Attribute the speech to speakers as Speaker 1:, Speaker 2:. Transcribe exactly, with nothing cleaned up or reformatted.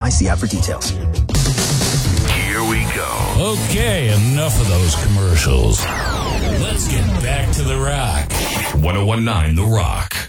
Speaker 1: See app for details.
Speaker 2: Here we go.
Speaker 3: Okay, enough of those commercials. Let's get back to The Rock.
Speaker 2: ten nineteen The Rock.